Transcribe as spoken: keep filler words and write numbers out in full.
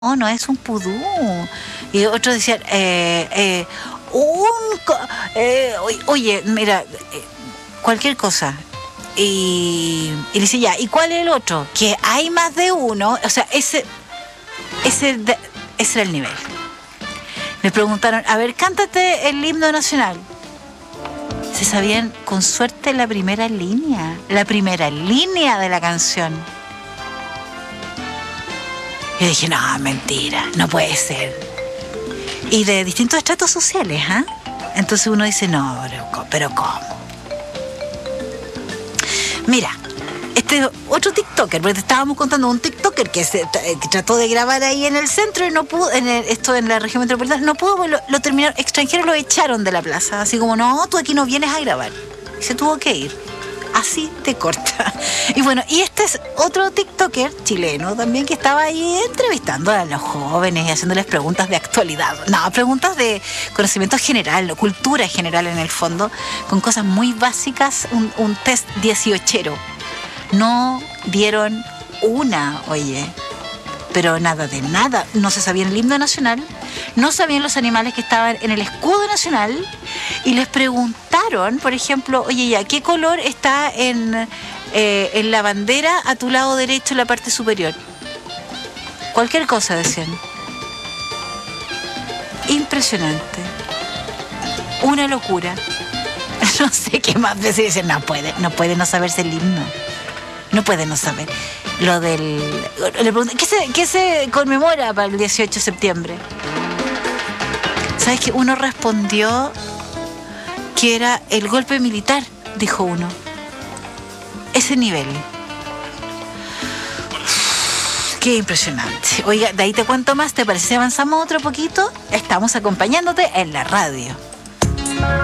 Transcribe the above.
no, no es un pudú. Y otros decían, eh, eh, un... Eh, oye, mira, eh, cualquier cosa. Y, y dice, ya, ¿y cuál es el otro? Que hay más de uno. O sea, ese, ese, ese era el nivel. Me preguntaron, a ver, cántate el himno nacional. Se sabían con suerte la primera línea, la primera línea de la canción. Yo dije, no, mentira, no puede ser. Y de distintos estratos sociales, ¿ah? ¿eh? Entonces uno dice, no, pero, pero ¿cómo? Mira, este otro TikToker, porque te estábamos contando un TikToker que, se, que trató de grabar ahí en el centro y no pudo, en el, esto en la región metropolitana, no pudo, lo, lo terminaron, extranjeros lo echaron de la plaza, así como, no, tú aquí no vienes a grabar. Y se tuvo que ir. Así te corta. Y bueno, y este es otro TikToker chileno también que estaba ahí entrevistando a los jóvenes y haciéndoles preguntas de actualidad. No, preguntas de conocimiento general, cultura general en el fondo, con cosas muy básicas, un, un test dieciochero. No dieron una, oye, pero nada de nada. No se sabía el himno nacional, no sabían los animales que estaban en el escudo nacional y les preguntaron, por ejemplo, oye, ya, ¿qué color está en, eh, en la bandera a tu lado derecho en la parte superior? Cualquier cosa decían. Impresionante. Una locura. No sé qué más decir. Dicen, no puede, no puede no saberse el himno. No puede no saber. Lo del... Le pregunté, ¿qué se, ¿qué se conmemora para el dieciocho de septiembre? ¿Sabes qué? Uno respondió que era el golpe militar, dijo uno. Ese nivel. Qué impresionante. Oiga, de ahí te cuento más. ¿Te parece si avanzamos otro poquito? Estamos acompañándote en la radio.